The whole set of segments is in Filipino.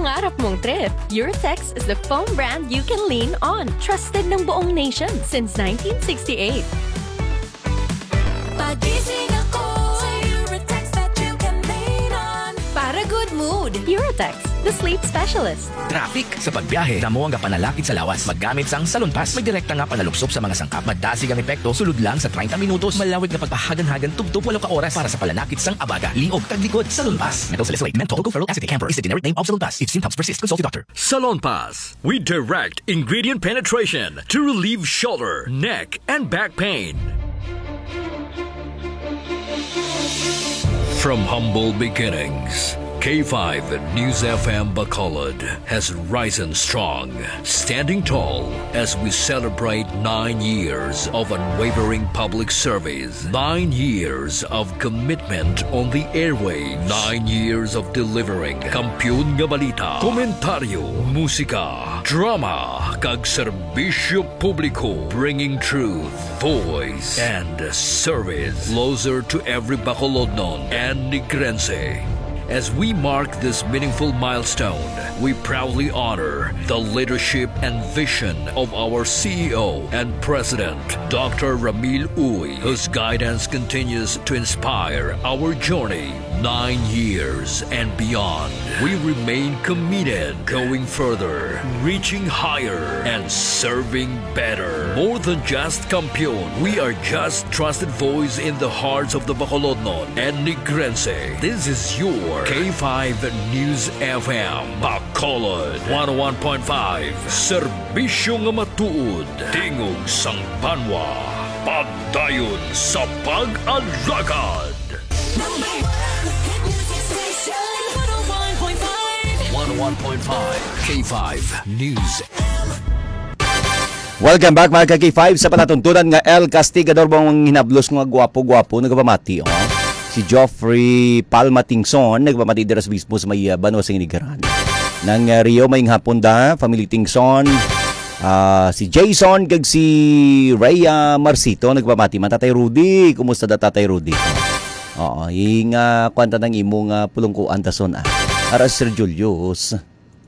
pangarap mong trip, Eurotex is the foam brand you can lean on. Trusted ng buong nation since 1968. Pagising ako sa Eurotex that you can lean on. Para good mood. Eurotex, the sleep specialist. Traffic sa pagbiyahe, damo ang panalakit sa lawas. Maggamit sang salonpas. May direkta nga panalupsop sa mga sangkap. Madasig ang epekto, sulod lang sa 30 minutos. Malawig na pagpahagan-hagan, tugtog 8 ka oras para sa panalakit sang abaga. Liog, taglikod, salonpas. Methyl salicylate, menthol, tocoferol acetate, camphor is the generic name of salonpas. If symptoms persist, consult your doctor. Salonpas. We direct ingredient penetration to relieve shoulder, neck, and back pain. From humble beginnings, K5 News FM Bacolod has risen strong, standing tall as we celebrate 9 years of unwavering public service, 9 years of commitment on the airwaves, 9 years of delivering kampiyon nga balita, komentaryo, musika, drama, kag serbisyo publiko, bringing truth, voice, and service closer to every Bacolodnon and Negrense. As we mark this meaningful milestone, we proudly honor the leadership and vision of our CEO and President, Dr. Ramil Uy, whose guidance continues to inspire our journey 9 years and beyond. We remain committed, going further, reaching higher, and serving better. More than just kampiyon, we are just trusted voice in the hearts of the Bacolodnon and Negrense. This is your K5 News FM Bacolod 101.5. Serbisyo nga matuod, tingog sang banwa, pagdayon sa pag-alagad. Number 1 hit music station. 101.5. 101.5 K5 News. Welcome back mga ka-K5 sa palatuntunan nga El Castigador bang hinablos nga gwapo-gwapo nagpamati. Si Joffrey Palma-Tingson nagpamati dira sa mismo sa may Banwa sa Inigaran. Nang Rio may hapon da, family Tingson, si Jason kag si Rhea Marcito nagpamati. Tatay Rudy, kumusta da Tatay Rudy? Oo, yung kwanta ng imong pulungkuan tason Ara Sir Julius.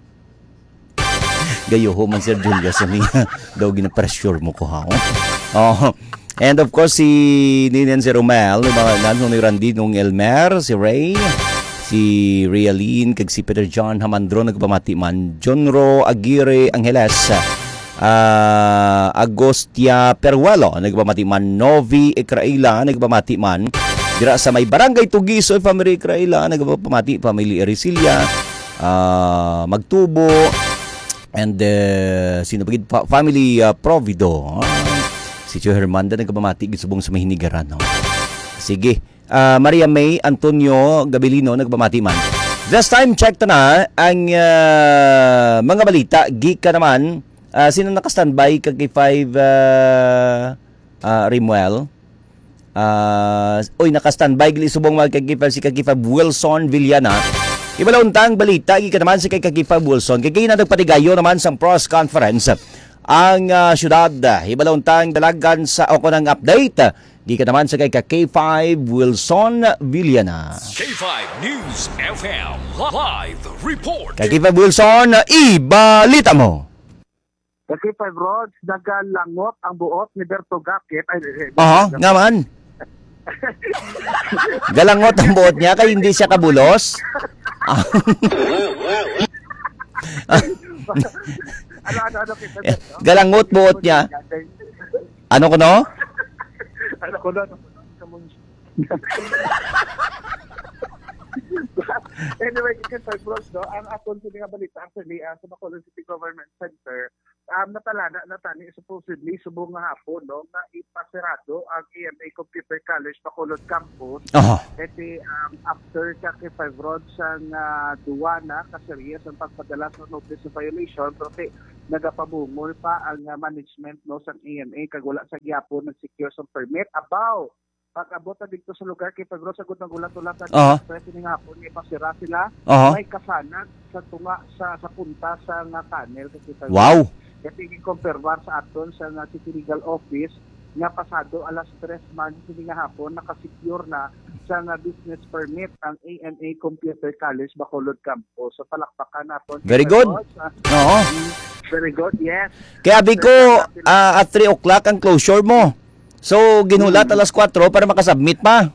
Gayo ho man Sir Julius daw gina-pressure mo ko ha. Oh. And of course si Ninen si Romel, nanong ni Randy nung Elmer, si Ray, si Realine, kag si Peter John Hamandro nagpamati man, Jonro Aguirre Angeles, Agostia Peruelo nagpamati man, Novi Ekraila nagpamati man, dira sa may Barangay Tugiso, Family Ekraila nagpamati, Family Ericilia, Magtubo, and sino pagid Family Provido. Si Tio Hermanda nagpamati gisubong sa Mahinigaran. Sige. Maria May Antonio Gabilino nagpamati man. This time check ta na ang mga balita. Gika naman. Sino naka-standby kag 5 Rimuel? Naka-standby gilisubong mga kag si kag Wilson Villana. Ibalauntang balita gika naman si kag Wilson. Kay na nagpatigayo naman sa press conference ang syudad. Ibalauntang dalagan sa ako ng update. Di ka naman sa kay K5 Wilson Villana. K5 News FM Live Report. Kay K5 Wilson, ibalita mo. Kasi 5 roads, nagalangot ang buot ni Berto Gakit. Nga man. Galangot ang buot niya kaya hindi siya kabulos. Ano, galangot buot niya. Ano ko no? Ano ko no? Anyway, kasi 5 roads, no? Ang atong nga balita actually sa Bacolod City Government Center, natalana na tani supposedly subong nga hapon, no, na ipasirado ang AMA Computer College Bacolod Campus. Iti after sa 5 roads ang duwana kaserias ang pagpadala sa notice of violation, pero nagapabungol pa ang management no sa AMA kag wala sa gyapon nag-secure sa permit about pag-abot na dito sa lugar kay Pedro sagot ng gulat-ulatan presyo ng hapon ni pasira sila may kasanag sa tunga sa punta sa tunnel kasi wow. Kasi i-confirmar sa aton sa City Legal Office nga pasado alas 3 man sini nga hapon nakasecure na sa nga business permit ang AMA Computer College Bacolod Campus. So palakpakan naton. Very good. Oo. Very good, yes. Kaya abi ko at 3 o'clock ang closure mo. So ginulat alas 4 para makasubmit pa.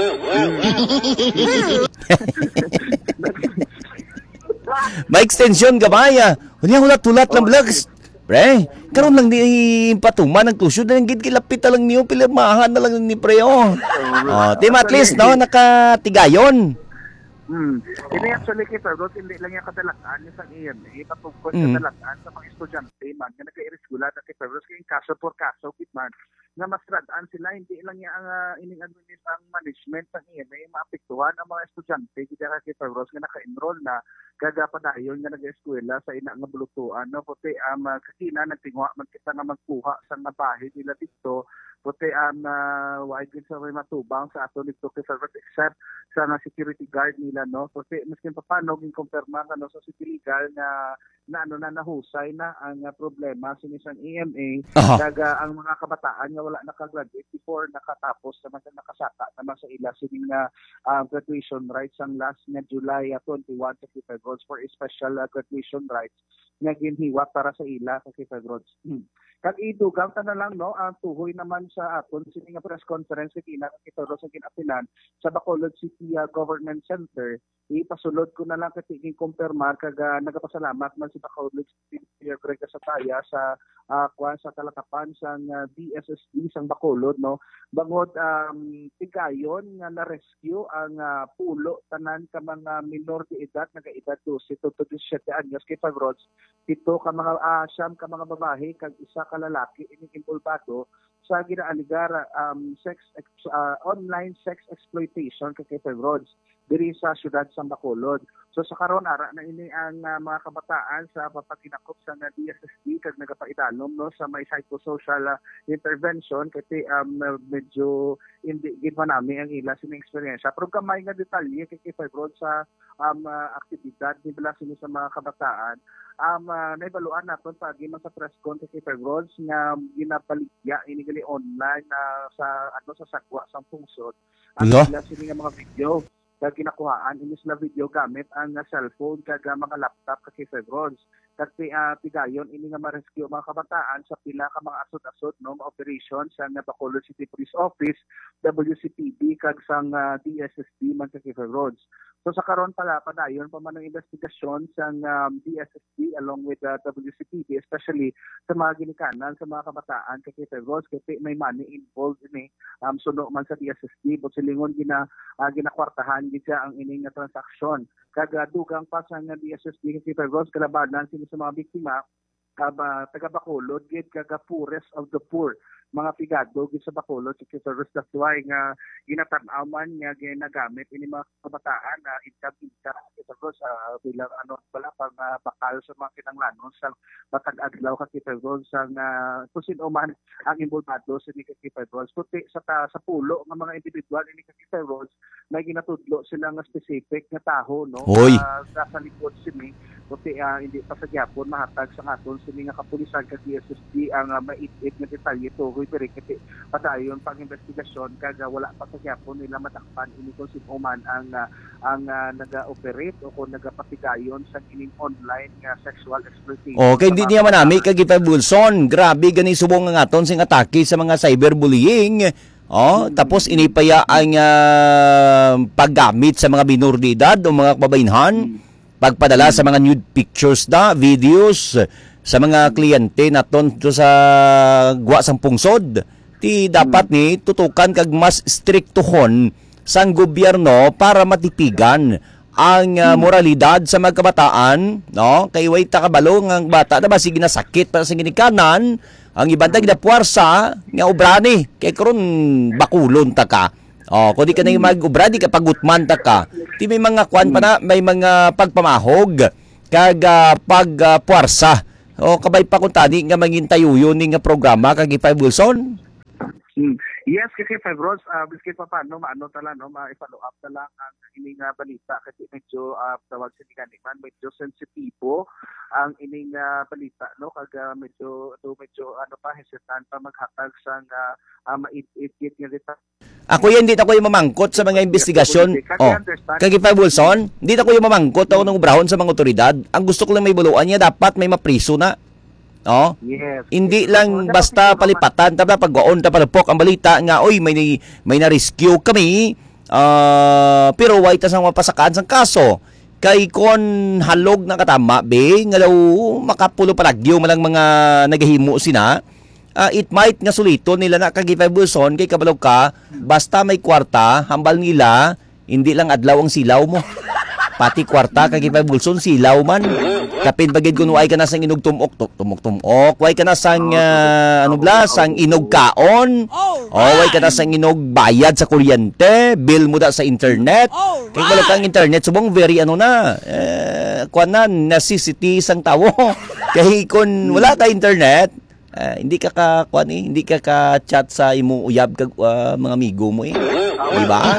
May extension gamaya. Unya hulat-hulat lang vlogs. Pre, karon lang ni patuman ang closure na gid kilapit lang niyo pilamahan na lang ni pre oh. Team at least no nakatigayon. Ini actually kay Pedro, hindi lang yung kadalakan yung sa AMA, patungkol sa dalakan sa mga estudyante man, nga nagka-irisgula na kay Pedro, kaya kaso por kaso, man, nga mas radaan sila, hindi lang yung ining-administ ang management ng AMA, maapektuhan ang mga estudyante, kaya kay Pedro, nga naka-enroll na, gagapadayon nga nag-eskwela sa ina nga bulutuan, no? Puti, kakina, nagtingwa, man kita nga magkuha sa nabahe nila dito, puti wide din sa may matubang sa ato dito kay Fergus except sa nga security guard nila no puti miskin pa paano ginkumpirma ano sa security guard na nahusay na ang problema sinisan EMA daga ang mga kabataan nga wala nakagraduate before nakatapos naman nakasaka naman sa ila sining graduation rights ang last nga July 21 sa Kifedrods for a special graduation rights nga ginhiwa para sa ila sa Kifedrods. Kag idugang ta na lang no ang tuhoy naman sa aton sini nga press conference kina kitoro sa ginapinan sa Bacolod City Government Center ipasulod ko na lang katiging kumpirmar kag nagapasalamat man si Bacolod City Mayor Greg Casataya sa sa kalakapan sang DSSD sang Bacolod no bangod tigayon nga na rescue ang pulo tanan ka mga minor de edad nagaedad 12 to 17 anyos kay Favrods pito ka mga siyam ka mga babae kag isa ka lalaki ining involvado sa ginaaligar online sex exploitation kay Favrods diri sa syudad sa Bacolod. So sa karon ara na ini ang mga kabataan sa papaginakop sa DSSD kag nagapaidalom no sa may psychosocial intervention kay medyo hindi gid man nami ang ila sining eksperyensya pero gamay nga detalye kay Favrods sa aktibidad nila sini sa mga kabataan naibaluan naton pagi man sa press con kay Favrods nga ginapaligya ini gali online sa sa sagwa sa pungsod ang ila sini nga mga video kag ginakuhaan ini sila video gamit ang cellphone kag mga laptop kay Favrods kag tigayon ini nga ma-rescue mga kabataan sa pila ka mga asod-asod no operation sa Bacolod City Police Office WCPD kag sang DSSD man kay Favrods. So sa karon pala padayon pa man ang investigasyon sang DSSD along with WCPD especially sa mga ginikanan sa mga kabataan kay Favrods kasi may money involved ini suno man sa DSSD but silingon ginakwartahan gid siya ang ining transaksyon kag dugang pa sa DSSD kay Favrods kalabanan sila sa mga biktima taga Bacolod gid kag poorest of the poor mga pigado gid sa Bacolod sa Favrods that's why nga ginatan-aw man nga ginagamit ini mga kabataan na income sa bilang pang bakal sa mga kinanglanon sa matag adlaw kay Favrods sang kung sino man ang involvado sa kay Favrods puti sa pulo nga mga individual ini kay Favrods may ginatudlo sila nga specific nga taho no sa likod sini puti hindi pa sa gyapon mahatag sa aton sini nga kapulisan kag DSSD ang mait-it nga detalye tuhoy pero kasi padayon pang investigasyon kag wala pa sa gyapon nila matakpan ini kung sino man ang naga-operate o kung nagapatigayon sa kining online nga sexual exploitation. Okay, hindi niya manami kag Bulson. Grabe gani subong nga aton sing atake sa mga cyberbullying. Tapos inipaya ang paggamit sa mga minor de edad o mga kababainhan, pagpadala sa mga nude pictures videos sa mga kliyente naton sa guwa sang pungsod. Ti dapat ni tutukan kag mas striktohon sang gobyerno para matipigan ang moralidad sa mga kabataan, no? Kay way ta kabalo ang bata na basig na sakit para sa ginikanan, ang ibang tag na puwersa nga obrani kay karon bakulon ta ka. Kung di ka na mag-obra, di ka pagutman ta ka. Di may mga kwan pa na, may mga pagpamahog kag pagpuwersa. Kabay pa kung tani nga mangintayuyo ni nga programa kag Ipay Wilson. Yes, kasi Favrods, biscuit pa paano, tala, no, ma-follow up na lang ang ining balita kasi medyo tawag sa man, medyo sensitibo ang ining balita no kag medyo ano pa hesitant pa maghatag sang mait-it nga dita. Ako yan, di ako yung mamangkot sa mga investigasyon. Kagi pa Wilson, di ako yung mamangkot ako ng ubrahon sa mga otoridad. Ang gusto ko lang may buluan niya, dapat may mapriso na. Oh? Yes. Hindi lang basta palipatan, tapos pag-gaon, tapalapok ang balita nga, oy, may na-rescue kami, pero why tas ang mapasakaan sang kaso. Kay kon halog na katama, be, nga daw makapulo palagyo malang mga nagahimo sina, it might nga sulito nila na kagipay Wilson kay kabalaw ka basta may kwarta hambal nila hindi lang adlaw ang silaw mo pati kwarta kagipay Wilson silaw man kapin bagid kuno ay ka na sang inog tumok way ka na sang sang inog kaon way ka na sang inog bayad sa kuryente bill mo da sa internet kay kabalaw kang internet subong very kuan na necessity sang tawo kay kun wala ka internet hindi ka hindi ka ka-chat sa imong uyab kag mga amigo mo di ba?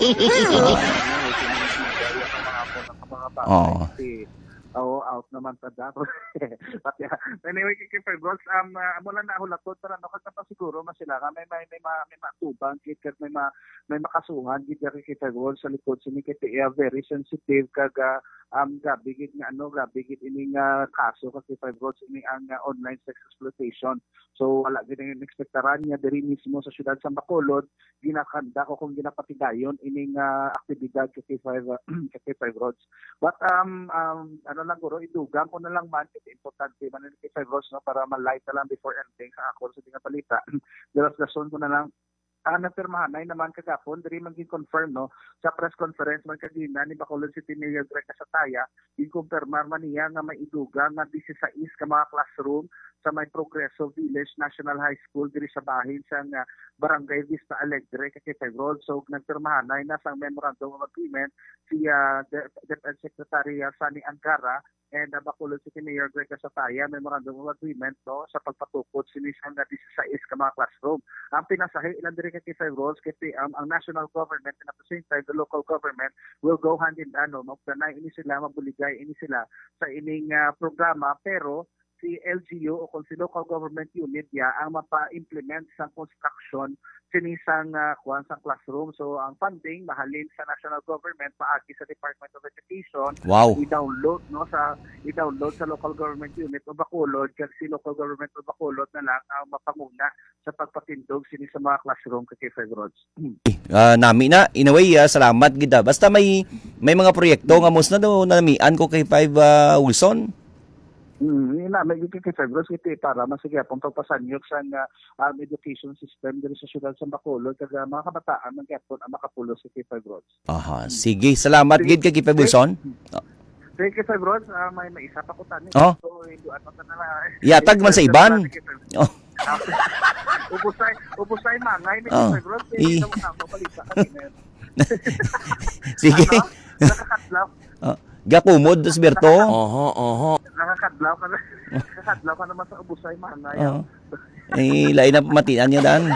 Out naman ta dapat. Anyway, kay Febrox, amo lang na hulatot para no kagta siguro masila ka may matubang kit may makasuhan gid kay Febrox sa likod sini kay very sensitive kag grabe gid ini nga kaso kasi Febrox ini ang online sex exploitation. So wala gid ang ekspektaran niya diri mismo sa syudad sa Bacolod ginakanda ko kung ginapatigayon ining aktibidad kay Febrox. But lang guro idugang ko na lang man kasi importante man ni Febrox no para ma-light na lang before ending sa ako sa tinga palita. Diras-dason ko na lang napirmahanay naman kagapon diri man gi-confirm no sa press conference man kagina ni Bacolod City Mayor Greg Casataya gi-confirmar man niya nga may idugang nga 16 ka mga classroom sa may Progreso Village National High School diri sa bahin sa Barangay Vista Alegre kay Febrox. So nagpirmahanay na sang memorandum of agreement si Deputy Secretary Sani Angara and Bacolod City Mayor Greg Casataya memorandum of agreement no sa pagpatukod sinisang 16 ka mga classroom. Ang pinasahi ilan diri kay Febrox kasi ang national government and at the same time the local government will go hand in hand magdanay ini sila mabuligay ini sila sa ining programa pero si LGU o kung si local government unit ya ang mapa-implement sa construction sinisang sang classroom. So ang funding mahalin sa national government paagi sa Department of Education. Wow. I-download sa local government unit o Bacolod kasi si local government o Bacolod na lang ang mapanguna sa pagpatindog sini sa mga classroom kay Febrox. Nami na in a way salamat gid basta may mga proyekto nga mos na do namian ko kay Wilson. May kay Febrox iti para masige pong pagpasanyok sa education system diri sa syudad sa Bacolod kag mga kabataan man gyapon ang makapulos kay Febrox. Aha, sige, salamat gid kay Wilson. Kay Febrox may isa pa ko tani. So yatag man sa iban. Ubusay mangay ni Febrox ito mo na balita kanina. Sige. Nakakadlaw. Gakumod dos Berto. Nakakadlaw ka naman sa ubusay mangay. Lain na matian niya dan.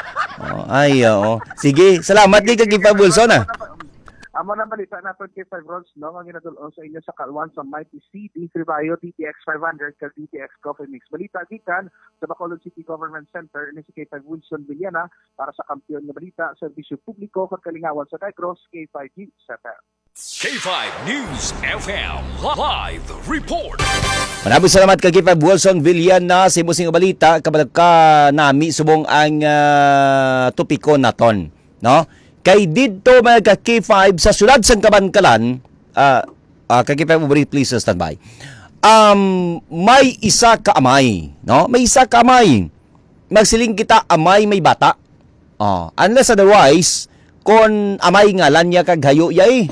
Sige, salamat din kay Wilson Amo na balita natin kay Febrox no nga ginadulon sa inyo sa Kalwan sa Mighty City Tribayo DTX 500 kag DTX Coffee Mix. Balita gikan sa Bacolod City Government Center ni si K5 Wilson Villana para sa kampiyon nga balita serbisyo publiko kag kalingawan sa Negros K5 News FM. K5 News FM Live Report. Maraming salamat kay K5 Wilson Villana sa imong balita kabalag ka nami subong ang topiko naton no. Kay dito mga K5 sa syudad sang Kabankalan, kay K5 please stand by. May isa ka amay, no? May isa ka amay. Magsiling kita amay may bata. Unless otherwise, kon amay ngalan niya kag hayo yay.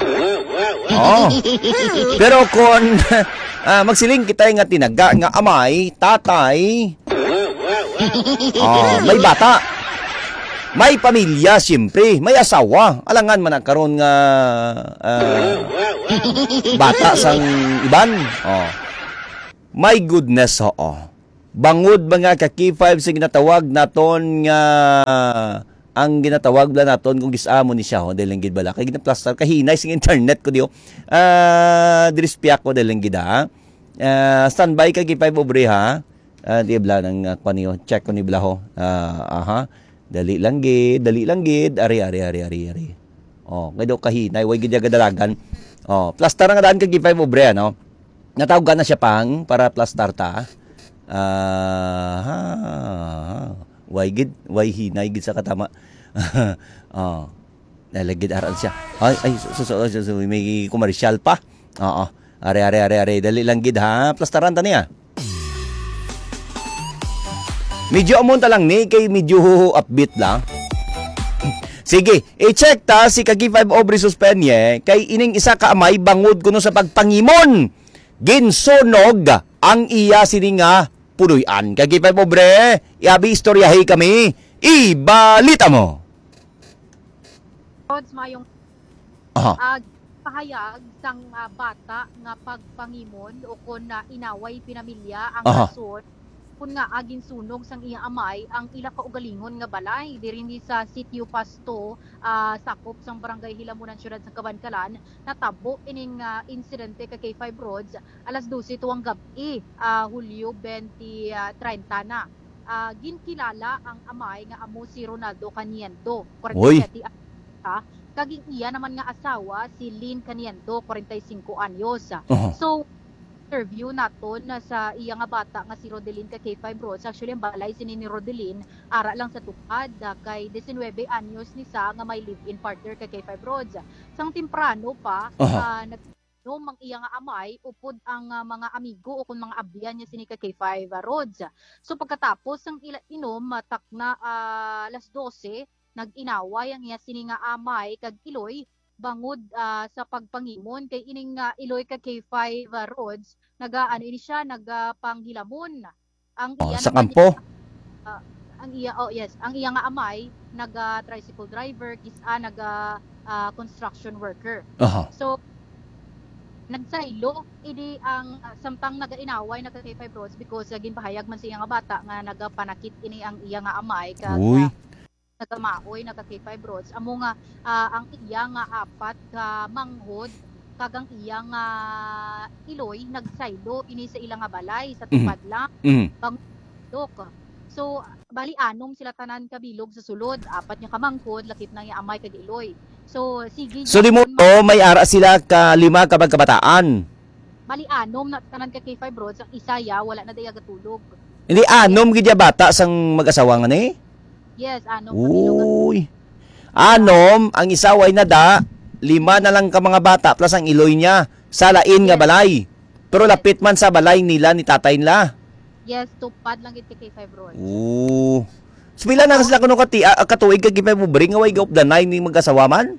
Pero kon magsiling kita nga tinaga nga amay, tatay, may bata. May pamilya, siyempre. May asawa. Alangan man nagkaroon nga bata sang iban. My goodness, Bangod mga ka-K5 sa ginatawag naton nga ang ginatawag bala naton kung gisamo ni siya dahil lang gid bala. Kay ginaplaster kahinay sing internet ko diyo. Dirispiak ko dahil lang gid Standby ka K5 Obre ha. Di bla nang kaniyo check ko ni blaho. Aha. Dali lang gid. Ari. Oh, kado kahinay way gid gadalagan. Oh, plaster nga daan ka K5 Obre ano. Natawag na siya pang para plaster ta. Way hinay gid sa katama. Oh. Nalagid aral siya. Ay, may komersyal pa. Oo. Are. Dali lang gid ha. Plastaran ta niya. Medyo amunta lang ni kay medyo upbeat lang. Sige, i-check ta si Kagi 5 Obre Suspenye kay ining isa ka amay bangod kuno sa pagpangimon. Ginsunog ang iya sininga punuyan. Kagi 5 Obre, iabi istoryahi kami. Ibalita mo. Rods mayong Aha. pahayag sang bata nga pagpangimon o kun na inaway pinamilya ang Aha. rason kun nga agin sunog sang iyang amay ang ila kaugalingon nga balay diri ni sa Sitio Pasto sakop sang barangay Hilamunan syudad sa Kabankalan natabo ining insidente kay K5 Roads alas 12 tuwang gabi Hulyo 2030 na ginkilala ang amay nga amo si Ronaldo Caniento 47 kaging iya naman nga asawa si Lynn Caniento 45 anyos. So interview naton na sa iya nga bata nga si Rodelin ka K5 Roads. Actually ang balay sini ni Rodelin ara lang sa tupad kay 19 anyos ni sa nga may live-in partner ka K5 Roads. Sang temprano pa no mang iya nga amay upod ang mga amigo o kung mga abyan niya sini ka K5 Roads. So pagkatapos ang inom matak na alas 12 nag-inaway ang iya sini nga amay kag Iloy bangod sa pagpangimon kay ining Iloy kag K5 Roads ini siya nagpanghilamon ang iya sa kampo ang iya nga amay tricycle driver kisa construction worker. So nagsaylo idi ang samtang nag-inaway na kag K5 Roads because ginpahayag man siya nga bata nga nagapanakit ini ang iya nga amay kag nagamaoy na K5 Roads amo nga ang iya nga apat ka manghod kagang iya nga Iloy nagsaylo ini sa ilang nga balay sa tupad lang bangdok. So bali anom sila tanan kabilog sa sulod apat nya ka manghod lakip na iya amay kag Iloy. So sige so di mo may ara sila ka lima ka kabataan bali anom na tanan ka K5 Roads ang isaya wala na daya gatulog hindi anom gid bata sang mag-asawa nga ni. Yes, anom. Uy. Anom, ang isaway na da, 5 na lang ka mga bata plus ang Iloy niya. Sa lain nga balay. Pero lapit man sa balay nila ni tatay nila. Yes, tupad lang gid kay K5 Roads. Oo. So, pila na sila kuno katuig ka K5 Obre nga way gaop danay ni mag-asawa man?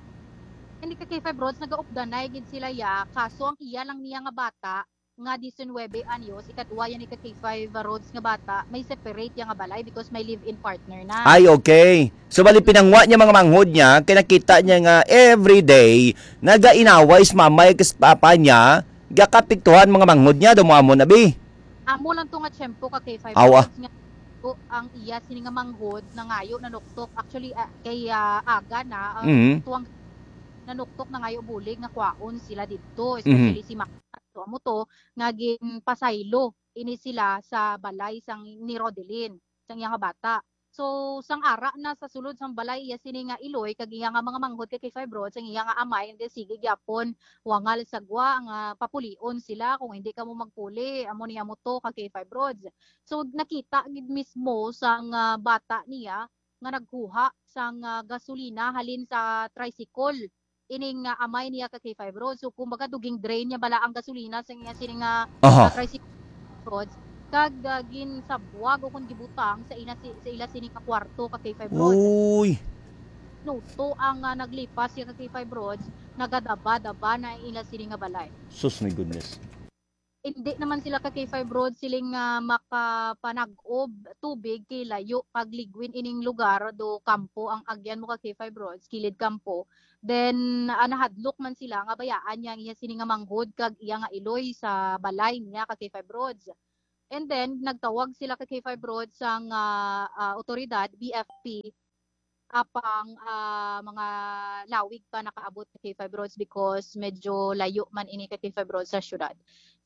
Hindi ka K5 Roads nagaop danay gid sila ya, kaso ang iya lang niya nga bata nga 19 anyos, ikatwa yan ni K5 Roads nga bata, may separate yung nga balay because may live-in partner na. Ay, okay. So, bali pinangwa niya mga manghod niya, kinakita niya nga everyday, nagainaway sa mamay kas papa niya, gakapiktuhan mga manghod niya, dumamo na bi. Amo lang to nga tiyempo ka K5 Awa. Roads nga ang iya sini nga manghod na ngayo nanuktok. Actually, kay aga na, tuwang nanuktok na ngayo bulig nga kwaon sila dito, especially si So amo to nga ginpasaylo ini sila sa balay sang ni Rodelin sang iya nga bata. So sang ara na sa sulod sang balay iya sini nga Iloy kag iya nga mga manghod kay K5 Roads sang iya nga amay and sige gyapon wangal sagwa nga papulion sila kung hindi ka mo magpuli amo niya mo to kag K5 Roads. So nakita gid mismo sang bata niya nga nagkuha sang gasolina halin sa tricycle ining amay niya ka K5 Roads. So kumbaga duging drain niya bala ang gasolina sa niya sining tricycle Roads kag gin sabwag o kun gibutang sa ila sining kwarto ka K5 Roads. Uy. Nuto ang naglipas siya ka K5 Roads nagadaba-daba na ila sining balay. Sus my goodness. Hindi naman sila ka K5 Roads siling makapanag-ob tubig kay layo pagligwin ining lugar do kampo ang agyan mo ka K5 Roads kilid kampo. Then nahadlok man sila nga bayaan niya iya sini nga manghod kag iya nga Iloy sa balay niya ka K5 Roads. And then nagtawag sila ka K5 Roads sang otoridad BFP apang mga lawig pa nakaabot ka K5 Roads because medyo layo man ini ka K5 Roads sa syudad.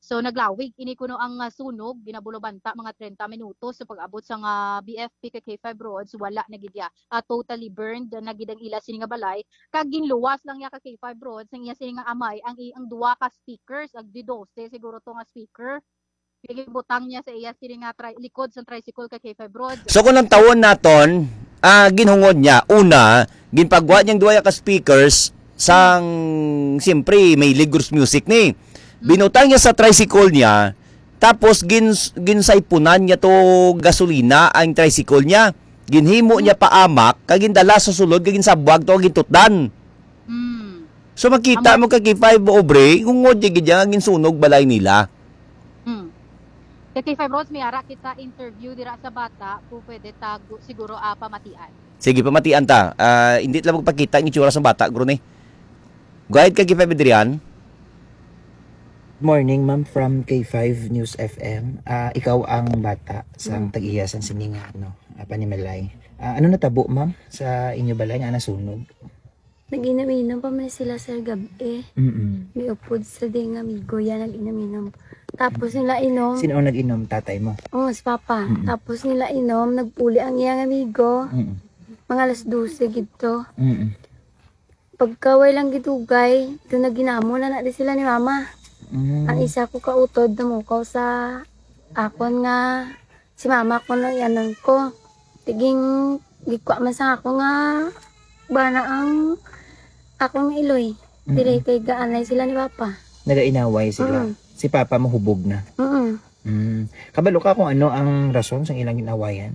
So naglawig ini kuno ang sunog ginabulobanta mga 30 minutos sa pag-abot sa BFP kay K5 Roads wala na gid ya. Totally burned na gid ang ila sini nga balay kag ginluwas lang ya ka K5 Roads ang iya sini nga amay ang duwa ka speakers ag D12 siguro to nga speaker butang niya sa iya sini nga likod sa tricycle kay K5 Roads. So kung ang tawon naton, ginhungod niya, una, ginpagwa niyang duwa ka speakers sang siyempre may Ligurs music ni. Binutang niya sa tricycle niya, tapos ginsaypunan niya to gasolina ang tricycle niya. Ginhimo niya paamak, kagindala sa sulod, kaginsabwag to, gintutdan. So makita mo kay K5 obre, hungod niya ginsunog balay nila. Kay K5 Roads may ara kita interview dira sa bata, kung pwede tago siguro pamatian. Sige, pamatian ta. Hindi lang magpakita ang itsura sa bata, guro ni. Go ahead kay K5 Adrian. Morning, ma'am, from K5 News FM. Ikaw ang bata sa tag-iya sa sininga, Panimalay. Ano natabo, ma'am, sa inyo balay nga nasunog? Nag-inaminom pa man sila sa gabi. May upod sa ding amigo yan, nag-inaminom. Tapos nila inom. Sino ang nag-inom, tatay mo? Oo, si Papa. Tapos nila inom, nagpuli ang iyang amigo. Mga alas 12 gito. Pagkaway lang gitugay, doon naginamo na di sila ni Mama. Ang isa ko kautod na mukaw sa akon nga si Mama ko na yanon ko. Tiging gikwa man sa ako nga bana ang akong iloy. Dire kay gaanay sila ni Papa. Nagainaway sila. Si Papa mo hubog na. Kabalo ka kung ano ang rason sa ilang ginawayan?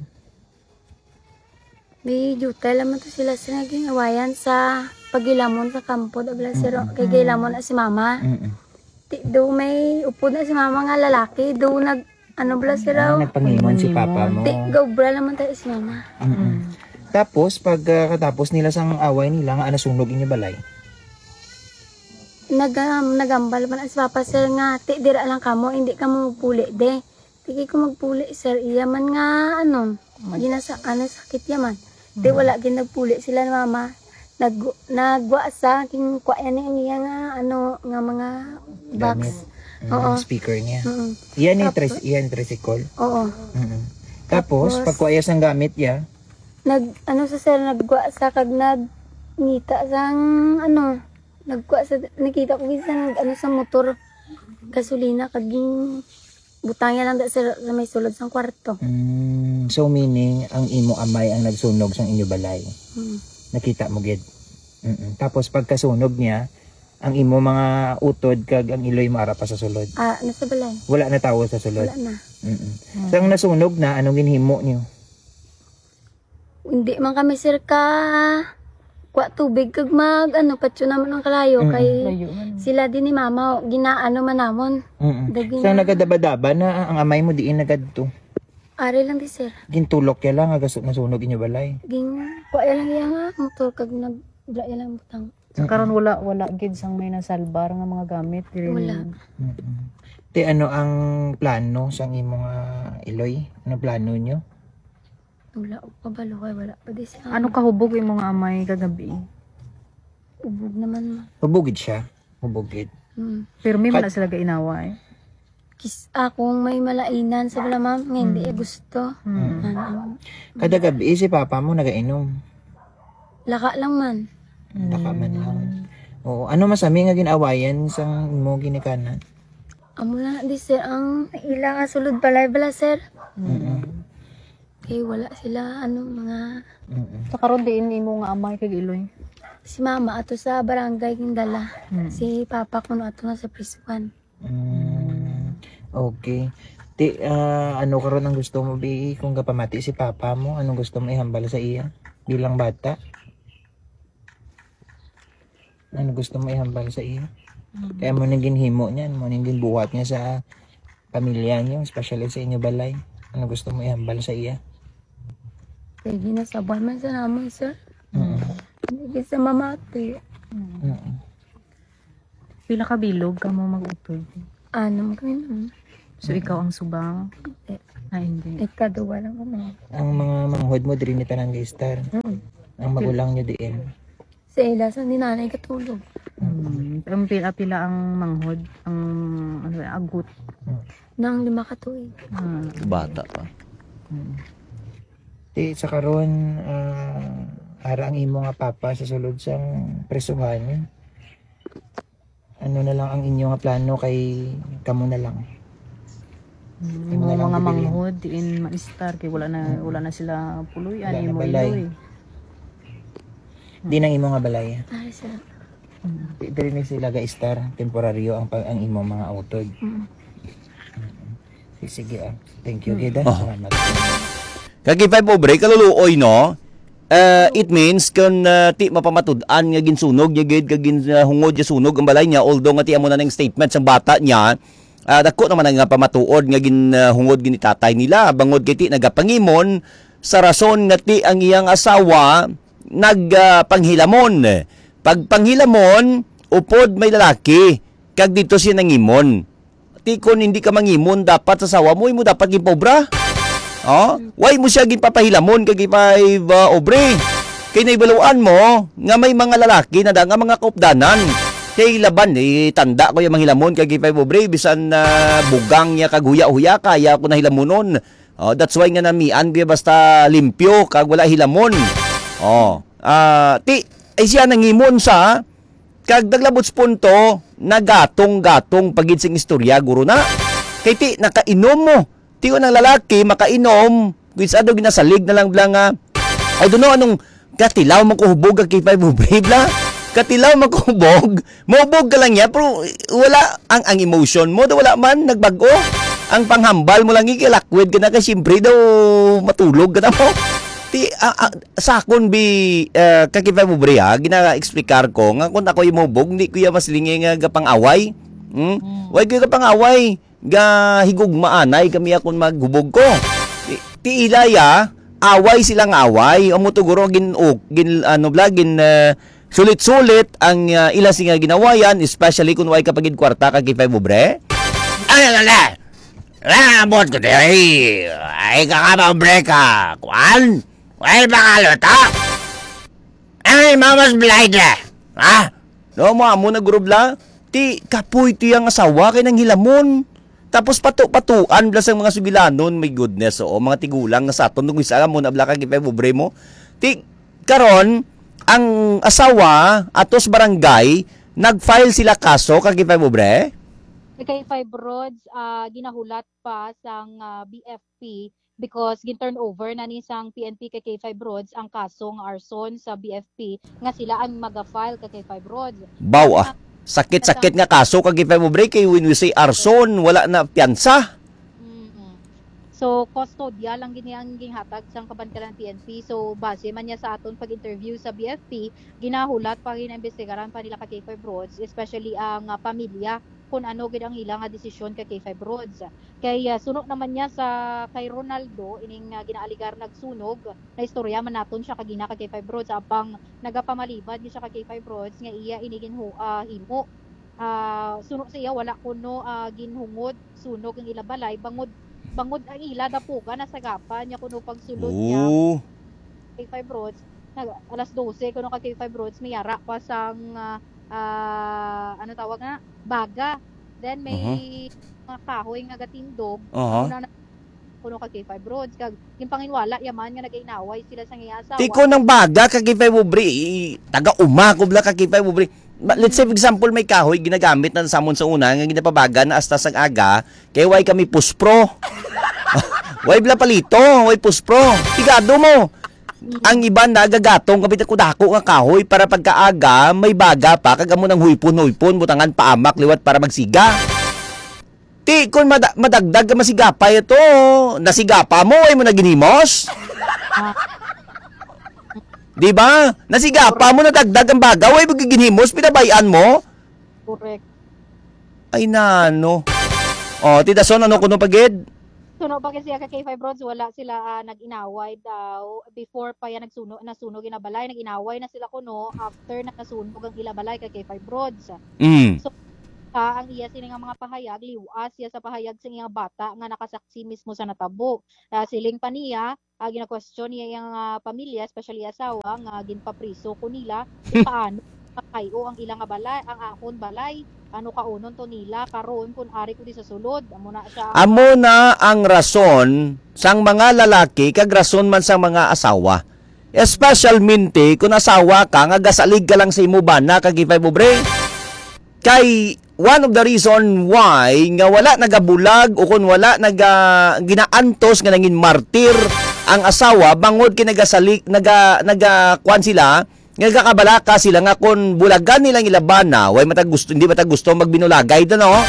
May jutay lamang to sila sa naging awayan sa pagilamon sa kampo. Dabla kay gilamon na si Mama. Do may upod na si Mama nga lalaki. Do bala sila. Nagpangingon si Papa mo. Gobra naman tayo si Mama. Tapos, pagkatapos nila sang away nila, nga nasunog inyo balay? Nagambal man si Papa sir nga, dira lang kamo, hindi ka mo magpuli de. Tiki ko magpuli sir, iya man nga, sakit yaman. Di wala ginagpuli sila ni Mama. Nagwa sa king kwayan niya nga nga mga box. Speaker niya. Iyan ni tricycle. Oo. Tapos pagkuayas ang gamit niya, nagwa sa kag nagngita sang nagwa sa nakita ko bisan sa motor gasolina kaging butangya lang sa may sulod sang kwarto. So meaning ang imo amay ang nagsunog sang inyo balay. Nakita mo gid. Tapos pagkasunog niya, ang imo mga utod kag ang iloy maara pa sa sulod. Nasa balay. Wala na tawo sa sulod. Wala na. So ang nasunog na, anong ginhimo niyo? Hindi man kami sir kwa tubig kag patyo naman ang kalayo kay sila din ni Mama ginaano man namon. So nagadaba-daba na ang amay mo diin nagadto. Ari lang di sir. Gintulok ya lang nasunog inyo balay. Kwa lang nga motor kag nagdra lang butang. So karon wala gid sang may nasalbar nga mga gamit diri. Wala. Te ano ang plano sang imong iloy? Ano plano nyo? Wala o kabalo kay wala pa di siya. Ano kahubog yung mga amay kagabi? Ubog naman. Hubugid siya. Hubugid. Pero may man sila gainaway. Akong may malainan sa bala ma'am nga hindi gusto. Kada gabi si Papa mo nagainom. Laka lang man. Laka man lang. Oo, ano masami nga ginawayan sang mo ginikanan? Amo lang di sir ang ilang sulod balay bala sir. Kaya wala sila mga Sa karon diin imo nga amay kag iloy. Si Mama ato sa barangay Kindala. Si Papa ko ato na sa Priswan. Okay. Ano karon ang gusto mo bi kung kapamati si Papa mo? Anong gusto mo ihambal sa iya bilang bata? Ano gusto mo ihambal sa iya? Kaya mo nang ginhimo niyan, mo nang ginbuhat niya sa pamilya niyo, especially sa inyo balay. Ano gusto mo ihambal sa iya? Kaya ginasabuan man sa naman, sir. Hindi sa mamati. Pila ka bilog ka mo mag-utod? Ano kami naman. So ikaw ang subang? Hindi. Ikaduwa lang kami. Ang mga manghod mo diri ni Tanang Star. Ang magulang niyo diin. Sa ila, sa ni nanay katulog. Ang pila-pila ang manghod, ang ano, agot. Nang 5 ka tuig. Bata pa. Ti sa karon ara ang imo nga papa sa sulod sang presuhan. Ano na lang ang inyo nga plano kay kamo na lang. Imo mga manghod in maistar kay wala na sila puloy Wala ani na mo balay. iloy. Di nang imo nga balay. Ay, sir. Dili ni sila ga star temporaryo ang imo mga utod. Sige Thank you Gida. Salamat. Kagipay po break kaluluoy no. It means kung ti mapamatud-an nga ginsunog nya gid kagin hungod ya sunog ang balay niya although nga ti amo na ning statement sa bata niya dako naman nga pamatuod nga ginhungod gini tatay nila bangod kay ti nagapangimon sa rason nga ti ang iyang asawa nagpanghilamon. Pag panghilamon upod may lalaki kag dito siya nangimon. Ti kon hindi ka mangimon dapat sa asawa mo imo dapat gipobra. Why mo siya ginpapahilamon kag ipay obre? Kay naibaluan mo nga may mga lalaki na nga mga kaupdanan. Kay laban tanda ko yung manghilamon kag ipay obre bisan bugang niya kag huya-huya kaya ko na hilamonon. That's why nga namian biya basta limpyo kag wala hilamon. Ay siya nangimon sa kag daglabots punto nagatong-gatong pagid sing istorya guro na. Kay ti nakainom mo. Ti ko ng lalaki makainom, which ado ginasalig na lang nga. I don't know anong katilaw man ko hubog kag kay brave la. Katilaw man ko hubog, maubog ka lang niya pero wala ang emotion mo daw wala man nagbago. Ang panghambal mo lang ikilakwid ka na kasi siyempre daw matulog ka na mo. Ti sakon bi kakipay mo bre ha, gina-explicar ko nga kung ako yung hubog, hindi ko ya maslingi nga gapang away. Why ko gapang away? Ga higog maanay kami akon maghubog ko. Ti ilaya away silang away amo tuguro gin sulit-sulit ang ila singa ginawayan especially kun way kapagid kwarta kag kay bubre. Ala. Ramot ko dai. Ay kakabang breka. Kwan? Way bakalota. Ay mamas blind. No mo amo na grubla. Ti kapoy ti ang asawa kay nang hilamon. Tapos patuan blas ang mga sugilanon, my goodness, mga tigulang nga sa aton nung isa mo na bla kag ipay pobre mo. Ti karon ang asawa atos barangay nag-file sila kaso kag ipay pobre. Kay Fibroids ginahulat pa sang BFP because gin-turn over na ni sang PNP kay Fibroids ang kaso nga arson sa BFP nga sila ang maga-file kay Fibroids. Baw sakit-sakit nga kaso kag ipay pobre kay when we say arson wala na piyansa. So kustodya lang gini ang ginhatag sang Kabankalan PNP. So base man niya sa aton pag-interview sa BFP, ginahulat pa gina-imbestigaran pa nila kay Fibroids, especially ang pamilya kung ano gid ang ilang desisyon kay Fibroids. Kay sunog naman niya sa kay Ronaldo ining ginaaligar nagsunog na istorya man naton siya kagina kay Fibroids apang nagapamalibad niya siya kay Fibroids nga iya inigin himo. Sunog sa iya wala kuno ginhungod sunog ang ila balay bangod ang ila dapuga na sagapan niya kuno pagsulod niya kay Fibroids alas 12 kuno kay Fibroids may yara pa sang ano tawag nga baga then may mga kahoy nga gatindog kuno kay Fibroids kag yung panginwala yaman nga nagainaway sila sa iya asawa. Tiko ng baga kag kay pobre taga umakob la kag kay pobre. Let's say for example may kahoy ginagamit na samon sa una nga ginapabaga na hasta sang aga kay way kami puspro. Way bla palito, way puspro. Tigado mo. Ang iba nagagatong kapit ko dako nga kahoy para pagkaaga may baga pa kag amo nang huypon butangan paamak liwat para magsiga. Ti kon madagdag ka masigapa ito, nasigapa mo ay mo naginimos. Di ba? Nasigapa mo na dagdag ang baga, way magiginhimos, pinabayan mo? Correct. Ay nano. Tita Son, ano kuno pagid? Suno pa kasi kay Fibroids wala sila nag-inaway daw before pa yan nasunog inabalay nag-inaway na sila kuno after na nasunog ang ilabalay kay Fibroids. So ang iya sini nga mga pahayag liwas siya sa pahayag sa nga bata nga nakasaksi mismo sa natabo. Siling pa niya gina-question niya yung pamilya, especially asawa nga ginpapriso ko nila paano kayo ang ilang balay, ang akon balay, ano kaunon to nila karon kun ari ko di sa sulod, amo na siya. Amo na ang rason sang mga lalaki kag rason man sang mga asawa. Especialmente kung asawa ka nga gasalig ka lang sa imo bana kag ipay pobre. Kay one of the reason why nga wala nagabulag o kung wala ginaantos nga nangin martir ang asawa bangod kinagasalig kwan sila nagakabalaka sila nga kung bulagan nilang ilabana way hindi matag gusto magbinulagay do no.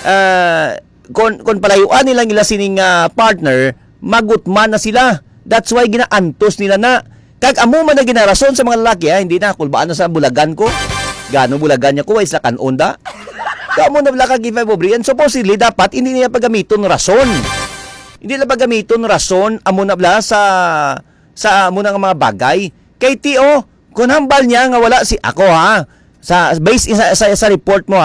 Kung palayuan nilang ila sining partner magutman na sila. That's why ginaantos nila na kag amo man na ginarason sa mga lalaki hindi na kulbaan na sa bulagan ko. Gano bulagan niya ko way sa kanon da. Kamo na bala kag gifay pobre and supposedly dapat hindi niya pagamiton rason. Hindi na pagamiton rason amo na bala sa amo na nga mga bagay. Kay Tio, kung hambal niya nga wala si ako sa base sa report mo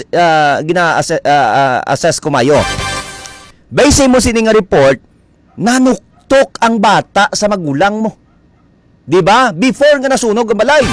assess ko mayo. Base mo sining nga report, nanuktok ang bata sa magulang mo. 'Di ba? Before nga nasunog ang balay.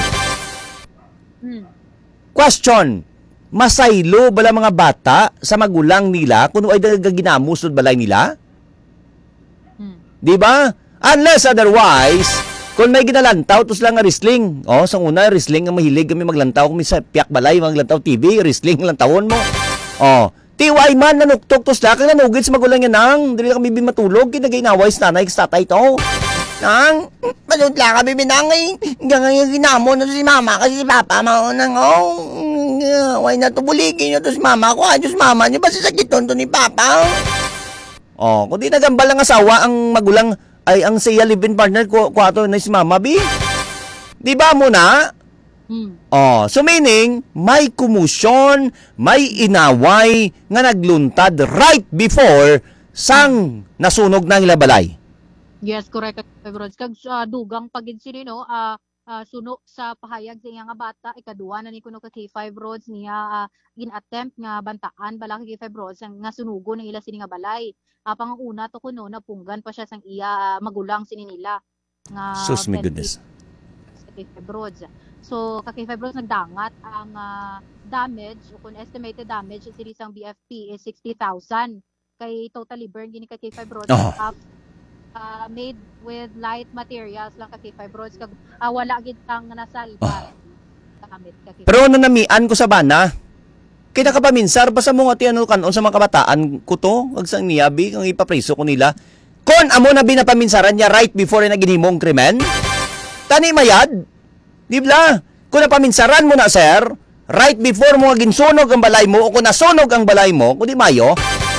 Question, masaylo bala mga bata sa magulang nila kung ay ginamusod balay nila? 'Di ba? Unless otherwise, kung may ginalantaw tos lang nga wrestling. Sa una wrestling ang mahilig kami maglantaw kami sa piyak balay, maglantaw TV, wrestling lantawon mo. Tiway man nanuktok tos lang kang nanugid sa magulang niya nang dili kami matulog kinagainaway sa nanay sa tatay to. Nang, malud lang kami binangay. Hanggang ginamo na si mama kasi si papa maunang why na tubuligin nyo to si mama ko. Diyos mama niyo ba sasakiton to ni papa? Kung di nagambal ang asawa ang magulang ay ang siya live-in partner ko ato na si mama bi. Di ba mo na? So meaning may kumusyon, may inaway nga nagluntad right before sang nasunog ng ilabalay. Yes, correct, Brods. Kag dugang pagid sini no, suno sa pahayag sa iya nga bata, ikaduwa na ni kuno ka K5 Brods niya gin-attempt nga bantaan bala ka K5 Brods nga sunugo ng ila sini nga balay. Panguna to kuno napunggan pa siya sang iya magulang sini nila nga sus my goodness. K5 Brods. So ka K5 Brods nagdangat ang damage o kung estimated damage sa sirisang BFP is 60,000 kay totally burn gini ka K5 Brods. Made with light materials lang ka K5 Brods kag wala gid tang nasalba gamit ka K5. Pero nanamian ko sa bana. Kita ka paminsar basta mo nga tiano kanon sa mga kabataan ko to ag sang niyabi kang ipapriso ko nila. Kon amo na binapaminsaran niya right before na ginhimong krimen. Tani mayad. Di ba? Kung napaminsaran mo na sir, right before mo ginsunog ang balay mo o kung nasunog ang balay mo, kundi mayo.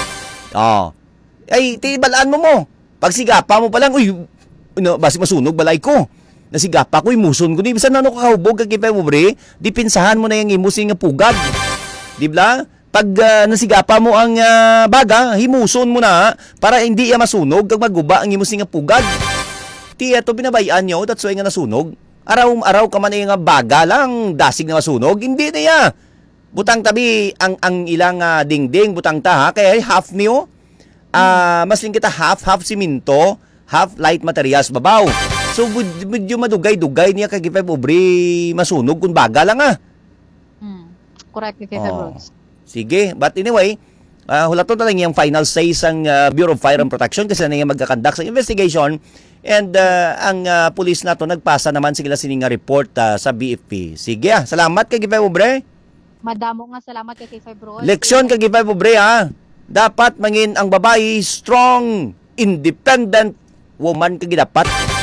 Ay tibalaan mo. Pagsigapa mo pa lang, basi masunog balay ko. Nasigapa ko, imuson ko. Di bisan na kakahubog, kagipay mo bre, dipinsahan mo na yung imusin nga pugad. Di ba? Pag nasigapa mo ang baga, himuson mo na para hindi masunog, kag maguba ang imusin nga pugad. Ti, ito binabayaan nyo, that's why nga nasunog. Araw ka man yung baga lang, dasig na masunog, hindi na ya. Butang tabi, ang ilang dingding, butang ta ha, kaya half niyo. Mas lang kita half siminto, half light materials babaw. So medyo madugay-dugay niya kagipay pobre masunog kung baga lang Correct kay Brods. Sige, but anyway, hulaton na lang yung final say sang Bureau of Fire and Protection kasi na yung magkakandak sa investigation and ang police nato nagpasa naman sila sining report sa BFP. Sige, salamat kagipay pobre. Madamo nga salamat kay Brods. Leksyon kagipay pobre dapat mangin ang babae strong, independent woman kagi dapat.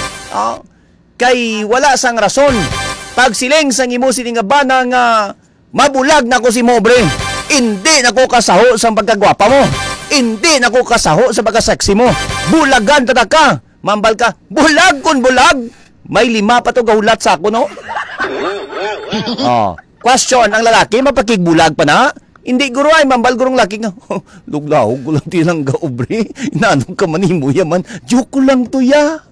Kay wala sang rason. Pag siling sang imo sining nga bana nga mabulag na ko si Mobre. Hindi na ko kasaho sa pagkagwapa mo. Hindi na ko kasaho sa pagkaseksi mo. Bulagan tada ka. Mambal ka. Bulag kun bulag. May 5 pa to gahulat sa ako no. Question, ang lalaki mapakigbulag pa na? Hindi guro ay mambal gurong laki nga. Luglaw ko lang tilang gaobre. Inanong ka manimo yaman. Joke lang to ya.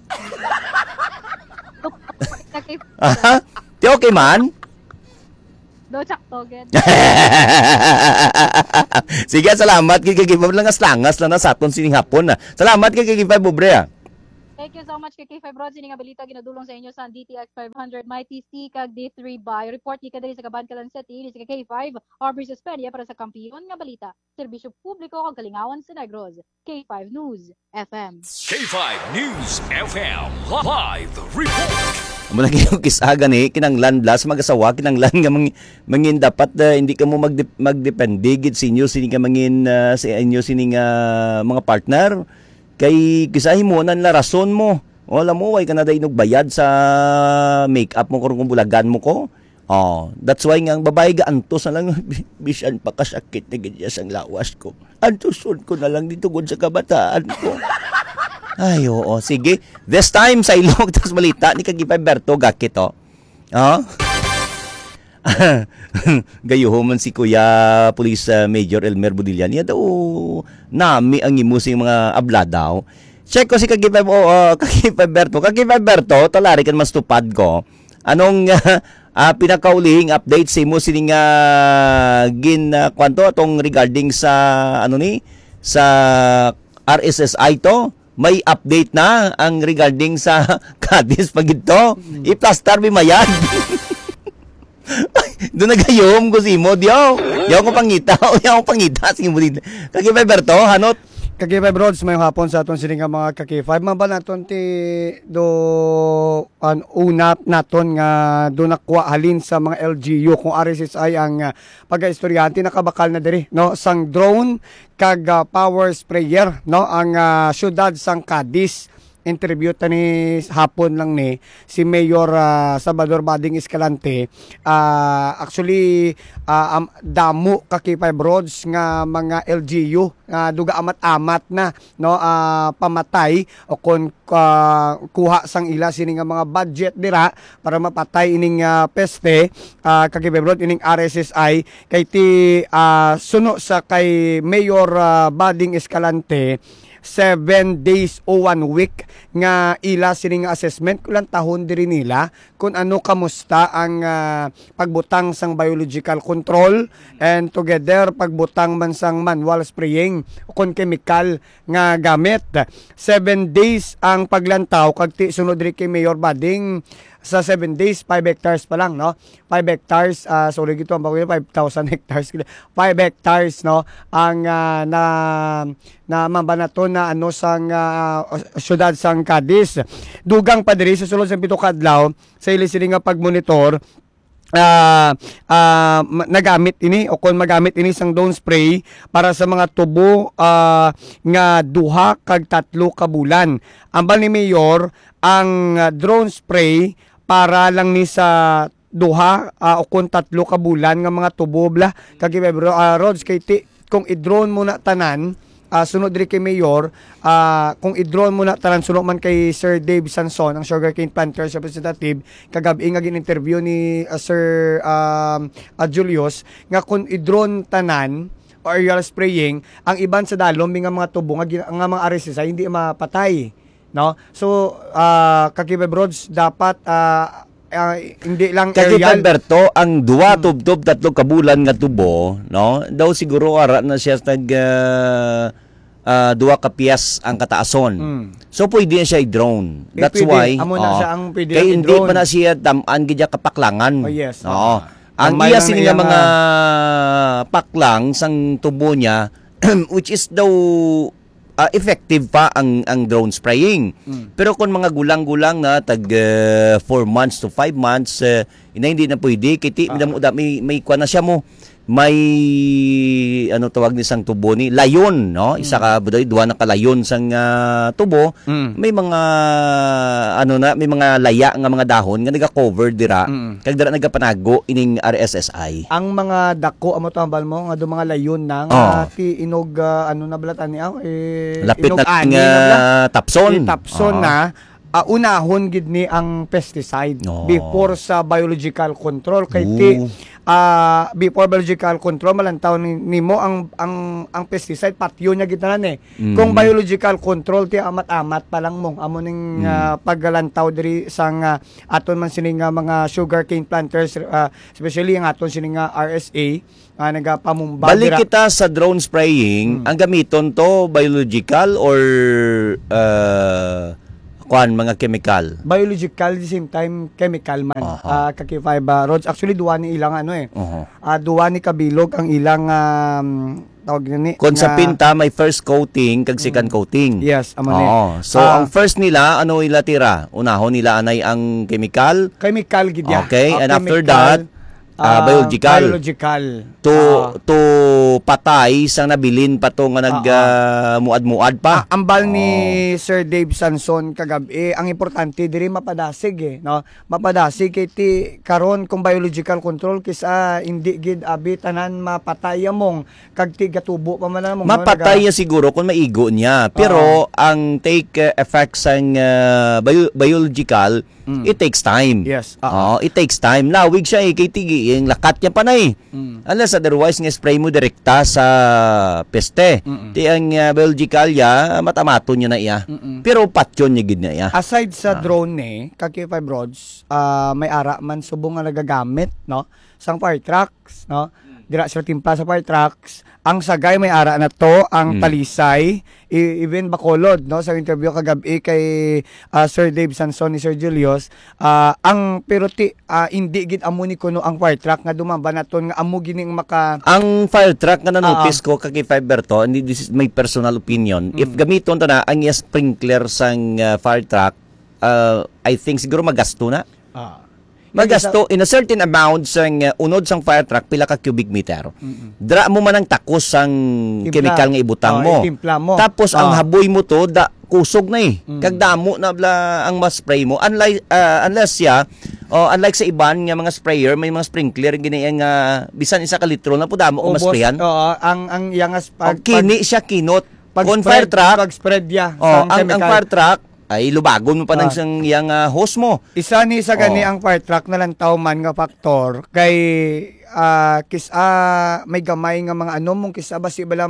Ti okay man? Do sakto gid. Sige, salamat kay lang aslangas lang na sa aton sining hapon. Salamat kay Pobre. Thank you so much kay K5 Rod. Sini nga balita ginadulong sa inyo sa DTX 500 Mighty C kag D3 by report ni kadiri sa Kabankalan City ni sa K5 Aubrey Suspedia para sa kampiyon nga balita. Serbisyo publiko kag kalingawan sa Negros. K5 News FM. K5 News FM live report. Mula yung kisaga ni kinanglan blas mag-asawa kinanglan nga mangin dapat hindi ka mo magdepende gid sa inyo sini ka mangin sa inyo sini nga mga partner kay kisahin mo nan la rason mo. Wala mo way ka na inog bayad sa makeup mo kung bulagan mo ko. Oh, that's why nga ang babae ga antos na lang bisan pa kasakit na gid sang lawas ko. Antuson ko na lang dito gud sa kabataan ko. Ay, oo. Sige. This time, sa ilog, tapos malita, ni Kagipay Berto, gakit, oh. Oh? Gayuho man si Kuya Police Major Elmer Budillan. Yan daw, nami ang imusing mga abla daw. Check ko si Kagipay Berto. Kagipay Berto, talari kan mas tupad ko. Anong pinakaulihing update sa imo sining kwanto atong regarding sa, sa RSSI to? May update na ang regarding sa Cadiz pag ito. I-plaster mi mayan. Doon nagayom ko si mo. Diyaw ko pangita. Diyaw ko pangita. Sige mo dito. Kagipay Berto, hanot? Kagipay Brods, may hapon sa aton sining mga kaki-5. Maba naton ti do unat naton nga do nakuha halin sa mga LGU kung RSSI ang pag-istoryante nakabakal na diri no sang drone kag power sprayer no ang syudad sang Cadiz. Interview tani hapon lang ni si Mayor Salvador Bading Escalante. Actually damo Kagipay Brods nga mga LGU duga amat-amat na no pamatay o kon kuha sang ila sini nga mga budget dira para mapatay ining peste Kagipay Brods ining RSSI kay ti suno sa kay Mayor Bading Escalante 7 days o 1 week nga ila sining assessment kulang tahon diri nila kung ano kamusta ang pagbutang sang biological control and together pagbutang man sang manual spraying kung chemical nga gamit. 7 days ang paglantaw kag sunod diri kay Mayor Bading sa 7 days 5 hectares pa lang no 5 hectares sorry gito ang bagay 5,000 hectares 5 hectares no ang na mabanaton na ano sang syudad sang Cadiz dugang pa diri sa sulod sa pito kadlaw sa ilisili nga pagmonitor nagamit ini o kung magamit ini sang drone spray para sa mga tubo nga duha kag 3 ka bulan. Ambal ni Mayor ang drone spray para lang ni sa duha o kung 3 ka bulan nga mga tubo bla Kagipay Rods kay kung i-drone mo na tanan sunod diri kay Mayor kung i-drone mo na tanan sunod man kay Sir Dave Sanson ang Sugarcane Planters Representative kagabi nga gin-interview ni Sir Julius nga kung i-drone tanan o aerial spraying ang iban sa dalom nga mga tubo nga mga RSSI hindi mapatay no so Kagipay Brods dapat hindi lang Kagipay Berto ang duwa tubtob 3 ka bulan nga tubo no daw siguro ara na siya nag duwa ka piyas ang kataason. So pwede na siya i-drone. That's pwede. why Amo na siya ang pwede kay hindi i-drone. pa na siya tamaan gid kapaklangan. Oh yes. Oo. Ang iya sini nga mga paklang sang tubo niya which is daw effective pa ang drone spraying. Pero kung mga gulang-gulang na tag 4 months to 5 months hindi na pwede kiti may kuan na siya mo may ano tawag ni sang tubo ni layon no isa ka buday duwa na kalayon sang tubo may mga ano na may mga laya nga mga dahon nga naga-cover dira kag dira nagapanago ining RSSI ang mga dako amo tambal mo nga do mga layon na nga ti inog ano na blatan ni lapit inog na tapson na unahon gid ni ang pesticide before sa biological control kay ti before biological control malantaw nimo ang pesticide patyo niya gitanan kung biological control ti amat-amat pa lang mong amo ning paggalantaw diri sang aton man sining mga sugarcane planters especially ang aton sining RSA nagapamumba balik kita sa drone spraying ang gamiton to biological or mga chemical. Biological, the same time chemical man. Kaki-5 rods. Actually, duwa ni ilang duwa ni kabilog ang ilang tawag ni. Kung sa pinta, may first coating, kag second coating. Yes, amo ni. So, ang first nila, ano ila tira? Unahon nila anay ang chemical. Chemical, gidya. Okay, and after that, biological. To patay sang nabilin pa to nga muad-muad pa. Ambal ni Sir Dave Sanson kagabi, ang importante diri mapadasig no. Mapadasig kay ti karon kung biological control kisa hindi gid abi tanan mapatay mong kag ti gatubo pa man mong. Mapatay siguro kung maigo niya. Pero ang take effect sang biological, it takes time. Yes. It takes time. Lawig siya kay tigi yung lakat niya pa na Unless otherwise nga spray mo direkta sa peste. Di ang biological ya matamaton niya na iya. Pero patyon niya gid na iya. Aside sa drone kaki-5 rods, may ara man subong nga nagagamit no sang fire trucks no. Dira sila timpla sa fire trucks. Ang sagay may ara na to, ang talisay, even Bacolod, no, sa interview kagabi kay Sir Dave Sanson ni Sir Julius, ang pero hindi gid amo ni kuno ang fire truck nga dumamba naton nga amo gining maka. Ang fire truck nga na-notice ko kay Fiber to, and this is my personal opinion. If gamiton to na ang sprinkler sang fire truck, I think siguro magasto na. Magasto in a certain amount sang unod sang fire truck pila ka cubic meter. Dra mo man ang takos sang chemical nga ibutang mo. Tapos ang haboy mo to kusog na Kag damo na bla ang ma-spray mo unless unlike sa iban nga mga sprayer may mga sprinkler ginayan nga bisan isa ka litro na po damo o ma-sprayan. Ang yangas kini siya kinot. Kung fire truck pag-spread ya ang fire truck ay lubagon mo pa ng sang yang hose mo. Isa ni sa gani ang fire truck na lang tao man nga faktor kay may gamay nga mga mong kisa basi bala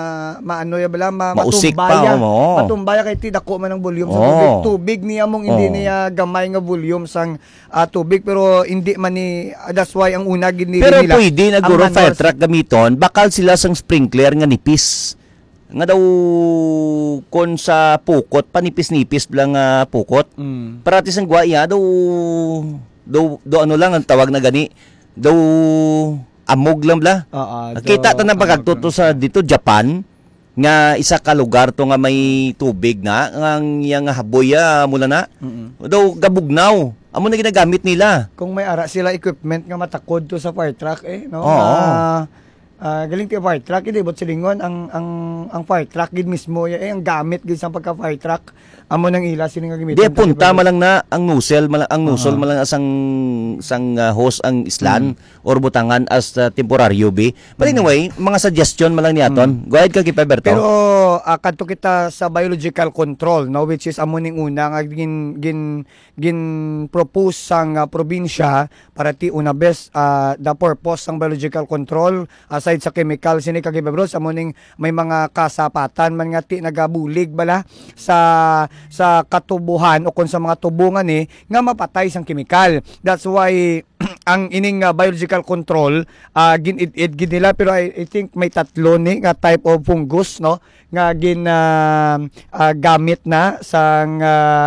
matumbaya kay ti dako man ang volume sa tubig niya mong hindi niya gamay nga volume sang tubig pero hindi man ni that's why ang una gid nila. Pero pwede na guro fire truck gamiton bakal sila sang sprinkler nga nipis. Nga daw kon sa pukot panipis-nipis lang pukot. Parati sang guaya daw ano lang ang tawag na gani. Daw amog lang bla. Kita ta na pagagtuto sa dito Japan nga isa ka lugar to nga may tubig na ang yang haboya mula na. Daw gabugnaw. Amo na ginagamit nila. Kung may ara sila equipment nga matakod to sa fire truck no. Galing ti fire truck hindi bot silingon ang fire truck gid mismo ang gamit gid sa pagka fire truck amo nang ila sini nga gamiton. Di punta malang na ang nozzle malang sang hose ang islan or butangan as temporaryo be. But anyway, mga suggestion malang niaton. Go ahead ka kay Peberto. Pero kadto kita sa biological control no which is amo ning una nga gin propose sang probinsya para ti una best the purpose sang biological control aside sa chemical sini kag Bebros amo ning may mga kasapatan man nga ti nagabulig bala sa katubuhan o kon sa mga tubungan nga mapatay sang chemical. That's why ang ining biological control gin nila pero I think may tatlo nga type of fungus no nga gamit na sang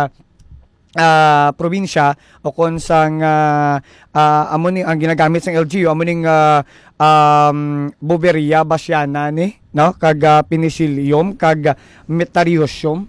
probinsya o kon sang amo ning ang ginagamit sang LGU amo ning Boveria bassiana no kag penicillium kag metariosium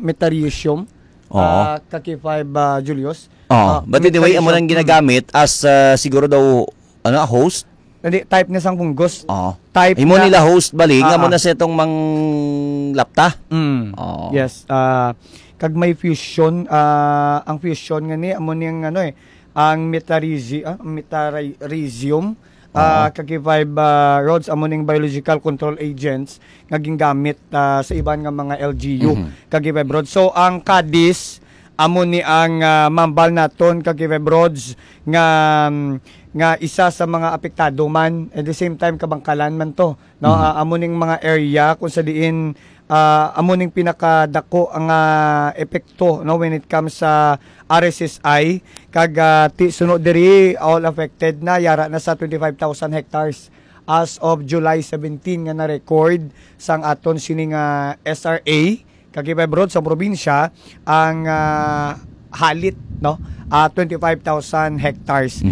kaki 5 Julius. But anyway amo nang ginagamit as siguro daw host. Hindi type na sang fungus. Type imo nila host baling amo na sa itong mang lapta. Yes. Kag may fusion ang fusion nga ni amo niyang ang metarhizium kag 5 rods amo ning biological control agents nga gingamit sa iban nga mga LGU kag 5 rods. So ang Cadiz amo ni ang mambal naton kag 5 rods nga isa sa mga apektado man at the same time kabangkalan man to no amo ning mga area kung sa diin amo ning pinakadako ang epekto no when it comes sa RSSI kag sunod diri all affected na yara na sa 25,000 hectares as of July 17 nga na record sang aton sining SRA kag Road sa probinsya ang halit, no? 25,000 hectares